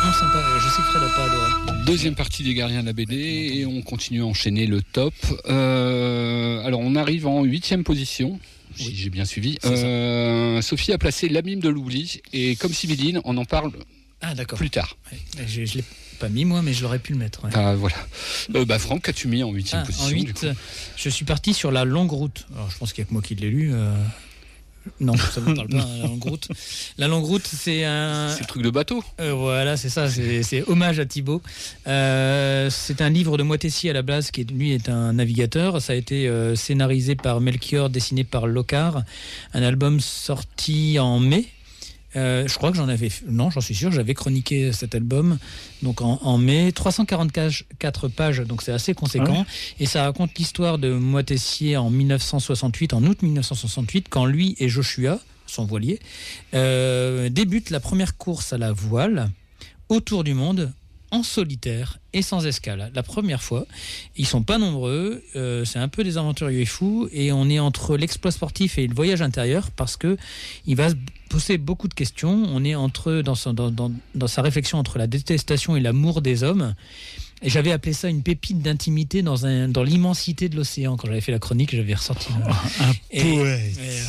vraiment sympa. Je sais que Fred n'a pas adoré. Deuxième partie des Gardiens de la BD et on continue à enchaîner le top. Alors on arrive en 8e position. Si j'ai bien suivi. Sophie a placé l'abîme de l'oubli et comme Sibylline, on en parle plus tard. Ouais. Je l'ai pas mis moi, mais je l'aurais pu le mettre. Ouais. Voilà. Franck, qu'as-tu mis en 8e position? En 8, je suis parti sur La Longue Route. Alors je pense qu'il n'y a que moi qui l'ai lu. Non, ça ne me parle pas, La Longue Route. La Longue Route, c'est un... C'est le truc de bateau. Voilà, c'est ça, c'est hommage à Thibaut. C'est un livre de Moitessier à la base, qui lui est un navigateur. Ça a été scénarisé par Melchior, dessiné par Locard. Un album sorti en mai. Je crois que j'en suis sûr, j'avais chroniqué cet album donc en mai, 344 pages, donc c'est assez conséquent. Et ça raconte l'histoire de Moitessier en août 1968, quand lui et Joshua, son voilier, débutent la première course à la voile autour du monde en solitaire et sans escale. La première fois, ils sont pas nombreux, c'est un peu des aventuriers fous et on est entre l'exploit sportif et le voyage intérieur parce que il va se poser beaucoup de questions. On est dans sa réflexion entre la détestation et l'amour des hommes. Et j'avais appelé ça une pépite d'intimité dans l'immensité de l'océan. Quand j'avais fait la chronique, j'avais ressorti un poète.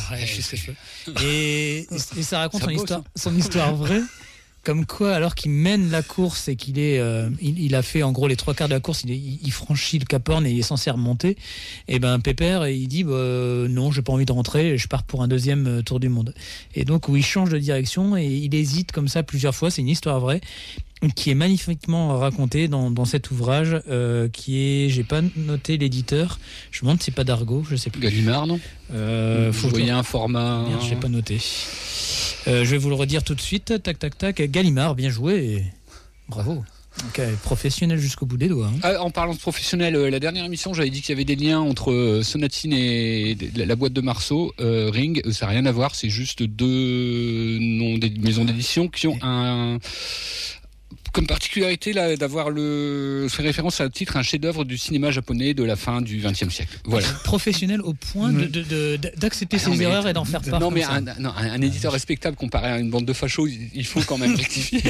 Et ça raconte son histoire vraie. Comme quoi, alors qu'il mène la course et qu'il il a fait en gros les 3/4 de la course, il franchit le Cap Horn et il est censé remonter. Et Pépère, il dit non, j'ai pas envie de rentrer, je pars pour un deuxième tour du monde. Et donc où il change de direction et il hésite comme ça plusieurs fois. C'est une histoire vraie qui est magnifiquement racontée dans cet ouvrage qui est, j'ai pas noté l'éditeur. Je me demande si c'est pas d'Argo, je sais plus. Gallimard, non Faut voyez un format. Merde, j'ai pas noté. Je vais vous le redire tout de suite. Tac, tac, tac. Gallimard, bien joué. Et... Bravo. Okay, professionnel jusqu'au bout des doigts. En parlant de professionnel, la dernière émission, j'avais dit qu'il y avait des liens entre Sonatine et la boîte de Marceau. Ring, ça n'a rien à voir. C'est juste deux noms des maisons d'édition qui ont comme particularité là, fait référence à titre un chef-d'œuvre du cinéma japonais de la fin du XXe siècle. Voilà. Professionnel au point d'accepter ses erreurs et d'en faire part. Non, mais un éditeur respectable comparé à une bande de fachos, il faut quand même rectifier.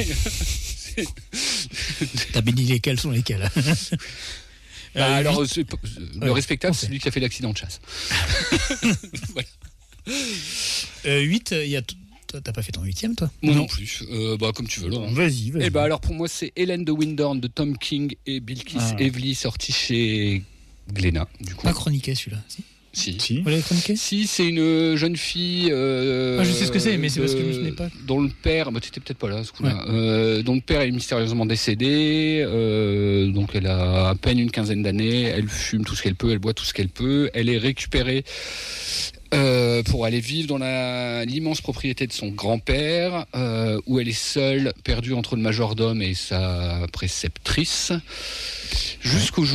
T'as béni lesquels sont lesquels. Alors, le respectable, c'est celui qui a fait l'accident de chasse. Voilà. 8, il y a... T'as pas fait ton 8e, toi? Non plus. Comme tu veux, Laurent. Vas-y. Et alors pour moi, c'est Hélène de Windhorn de Tom King et Bilkis Evely, sorti chez Glénat. Du coup. Pas chroniqué celui-là. Si. Vous l'avez chroniqué? Si, c'est une jeune fille. Je sais ce que c'est, mais c'est parce que je n'ai pas. Dont le père, t'étais peut-être pas là à ce coup-là. Dont le père est mystérieusement décédé. Donc elle a à peine une quinzaine d'années. Elle fume tout ce qu'elle peut, elle boit tout ce qu'elle peut. Elle est récupérée. Pour aller vivre dans l'immense propriété de son grand-père, où elle est seule, perdue entre le majordome et sa préceptrice, jusqu'au jour